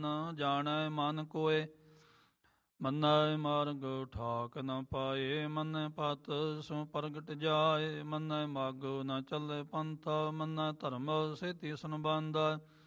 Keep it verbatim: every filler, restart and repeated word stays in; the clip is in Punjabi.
ਜਾਣੈ ਮਨ ਕੋਇ। ਮੰਨੈ ਮਾਰਗ ਠਾਕ ਨ ਪਾਏ, ਮੰਨੈ ਪਤ ਸੋ ਪ੍ਰਗਟ ਜਾਏ। ਮੰਨੈ ਮਾਗੋ ਨ ਚੱਲੇ ਪੰਥਾ, ਮੰਨੈ ਧਰਮ ਸੇਤੀ ਸੰਬੰਧਾ।